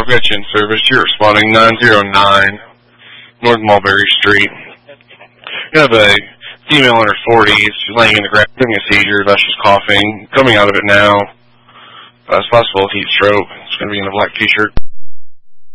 I've got you in service. You're responding 909 North Mulberry Street. You have a female in her 40s. She's laying in the ground, having a seizure. She's coughing. Coming out of it now. It's possible heat stroke. It's going to be in a black t-shirt.